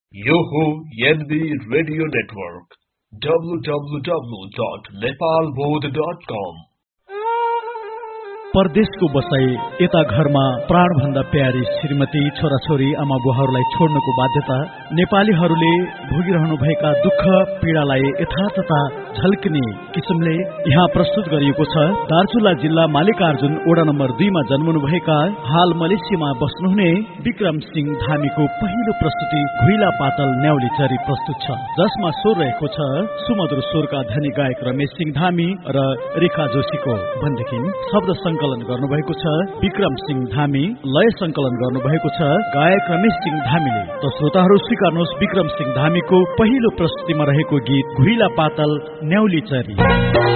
यो हो NB radio network www.nepalbodh.com। परदेशको बसाई यता घरमा प्राणभन्दा प्यारी श्रीमती छोराछोरी आमा बुवाहरूलाई छोड्नको बाध्यता नेपालीहरूले भोगिरहनु भएका दुःख पीडालाई यथार्थता झल्कने किसिमले यहाँ प्रस्तुत गरिएको छ। दार्चुला जिल्ला मालिकार्जुन वडा नम्बर 2 मा जन्मनु भएका हाल मलेसियामा बस्नुहुने विक्रम सिंह धामीको पहिलो प्रस्तुति घुइला पातल न्याउली चरी प्रस्तुत छ, जसमा स्वर रहेको छ सुमधुर स्वरका धनी गायक रमेश सिंह धामी र रेखा जोशीको। भनेदेखि शब्द संकलन गर्नुभएको छ विक्रम सिंह धामी, लय संकलन गर्नुभएको छ गायक रमेश सिंह धामीले। त श्रोताहरू स्वीकार्नुहोस् विक्रम सिंह धामीको पहिलो प्रस्तुतिमा रहेको गीत घुइला पातल न्याउली चरी।